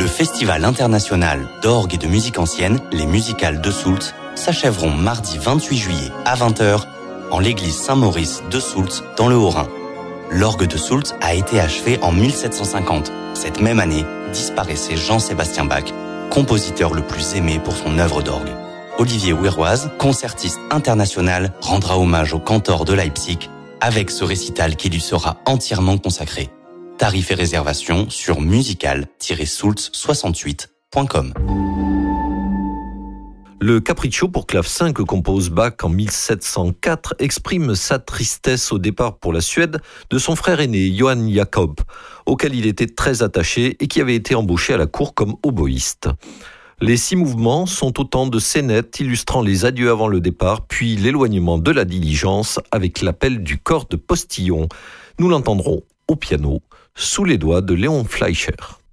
Le Festival international d'orgue et de musique ancienne, les musicales de Soultz, s'achèveront mardi 28 juillet à 20h en l'église Saint-Maurice de Soultz dans le Haut-Rhin. L'orgue de Soultz a été achevé en 1750. Cette même année, disparaissait Jean-Sébastien Bach, compositeur le plus aimé pour son œuvre d'orgue. Olivier Ouiroise, concertiste international, rendra hommage au cantor de Leipzig avec ce récital qui lui sera entièrement consacré. Tarifs et réservations sur musical-soultz68.com. Le Capriccio pour clave 5 que compose Bach en 1704 exprime sa tristesse au départ pour la Suède de son frère aîné Johann Jakob, auquel il était très attaché et qui avait été embauché à la cour comme oboïste. Les 6 mouvements sont autant de scénettes illustrant les adieux avant le départ, puis l'éloignement de la diligence avec l'appel du corps de postillon. Nous l'entendrons au piano, sous les doigts de Léon Fleischer.